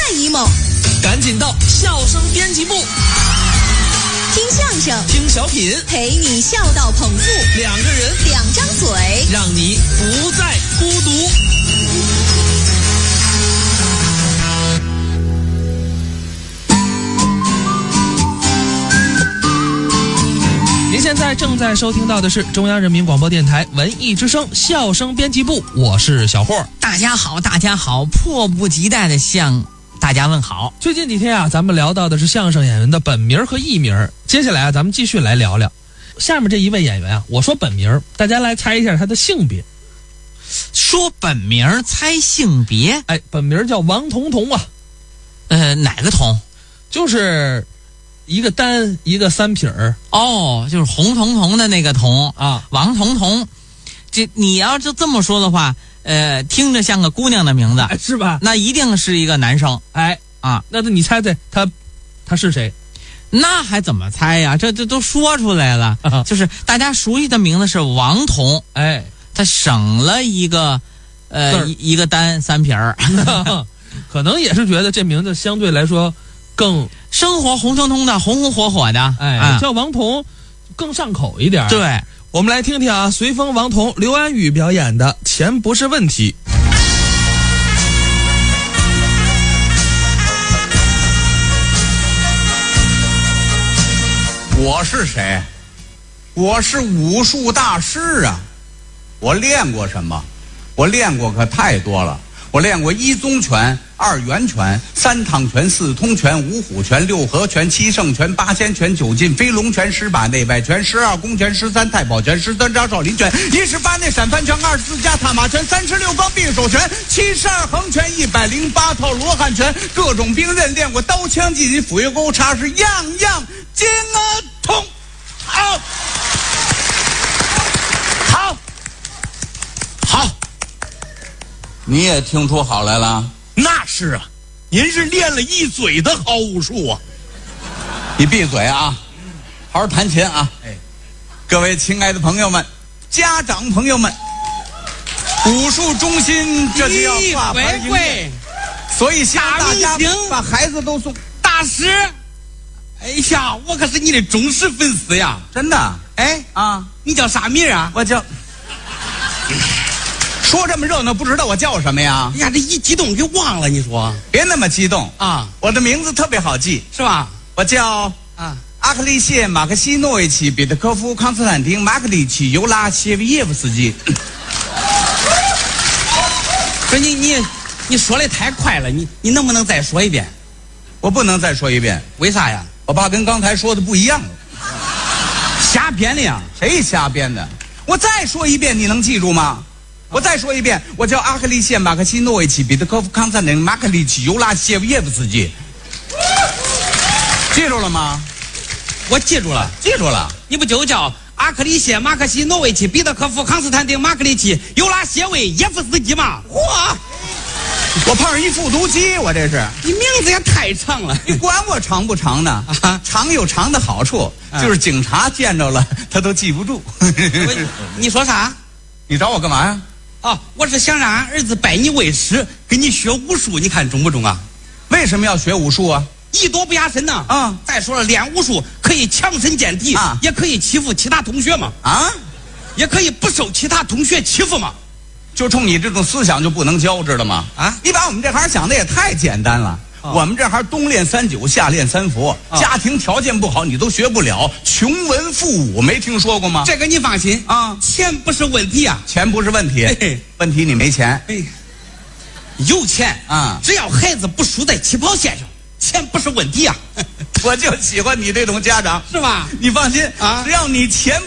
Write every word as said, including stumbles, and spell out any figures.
emo， 赶紧到笑声编辑部， 听相声， 听小品， 陪你笑到捧腹， 两个人， 两张嘴， 让你不再孤独。您现在正在收听到的是中央人民广播电台文艺之声笑声编辑部，我是小霍。 大家好，大家好，迫不及待的向大家问好。 最近几天啊，咱们聊到的是相声演员的本名和艺名，接下来啊，咱们继续来聊聊下面这一位演员啊。我说本名，大家来猜一下他的性别。 说本名猜性别？ 哎，本名叫王彤彤啊。 呃，哪个彤？ 就是一个单一个三撇儿。 哦，就是红彤彤的那个彤啊， 王彤彤。这你要是这么说的话，呃，听着像个姑娘的名字， 哎、是吧？ 那一定是一个男生。 哎啊， 那你猜猜他他是谁？ 那还怎么猜呀？这这都说出来了， 啊、 就是大家熟悉的名字是王彤。 哎， 他省了一个呃一一个单三撇儿， 可能也是觉得这名字相对来说更生活红彤彤的，红红火火的。 哎， 啊、 叫王彤更上口一点。 对， 我们来听听啊，随风王彤刘安宇表演的《钱不是问题》。 我是谁？我是武术大师啊！我练过什么？我练过可太多了。我练过一宗拳、二元拳、三趟拳、四通拳、五虎拳、六合拳、七圣拳、八仙拳、九进飞龙拳、十把内外拳、十二宫拳、十三太保拳、十三招少林拳、一十八内闪翻拳、二十四加踏马拳、三十六方并手拳、七十二横拳、一百零八套罗汉拳，各种兵刃练过，刀枪技击斧钺钩叉是样样精通。好，好，好。你也听出好来了？ 那是啊，您是练了一嘴的好武术啊！ 你闭嘴啊，好好弹琴啊！哎，各位亲爱的朋友们、家长朋友们，武术中心这就要挂牌营业，所以希望大家把孩子都送。 大师，哎呀，我可是你的忠实粉丝呀！ 真的？ 哎啊， 你叫啥名啊？ 我叫。说这么热闹，不知道我叫什么呀？ 哎呀，这一激动给忘了，你说？ 别那么激动啊！ 我的名字特别好记， 是吧？ 我叫啊阿克利谢·马克西诺维奇·彼得科夫·康斯坦丁·马克里奇·尤拉谢维耶夫斯基。 不是你你你说的太快了，你你能不能再说一遍？ 我不能再说一遍， 为啥呀？ 我怕跟刚才说的不一样了。 瞎编的呀？ 谁瞎编的？我再说一遍，你能记住吗？我再说一遍，我叫阿克利谢·马克西诺维奇·彼得科夫·康斯坦丁·马克里奇·尤拉谢维耶夫斯基。记住了吗？ 我记住了， 记住了。 你不就叫阿克利谢·马克西诺维奇·彼得科夫·康斯坦丁·马克里奇·尤拉谢维耶夫斯基吗？ 嚯！我碰上一复读机，我这是。 你名字也太长了， 你管我长不长呢？ 啊， 长有长的好处， 啊、 就是警察见着了他都记不住。 你说啥？ 你找我干嘛呀？ 哦，我是想让俺儿子拜你为师，跟你学武术，你看中不中啊？ 为什么要学武术啊？ 艺多不压身呐！ 啊， 再说了，练武术可以强身健体啊， 也可以欺负其他同学嘛。 啊， 也可以不受其他同学欺负嘛。 就冲你这种思想就不能教，知道吗？ 啊， 你把我们这行想的也太简单了。哦、我们这行冬练三九，夏练三伏，哦、家庭条件不好你都学不了，穷文富武没听说过吗？ 这个你放心啊，钱不是问题啊， 钱不是问题， 嘿问题你没钱。 哎，有钱啊， 只要孩子不输在起跑线上，钱不是问题啊。 我就喜欢你这种家长， 是吧？ 你放心啊，只要你钱